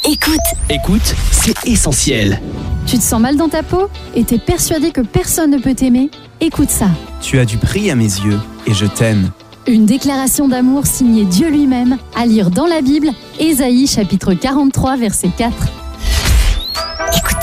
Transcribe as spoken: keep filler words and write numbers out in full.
Écoute. Écoute, c'est essentiel. Tu te sens mal dans ta peau et t'es persuadé que personne ne peut t'aimer? Écoute ça. Tu as du prix à mes yeux et je t'aime. Une déclaration d'amour signée Dieu lui-même, à lire dans la Bible, Ésaïe chapitre quarante-trois, verset quatre.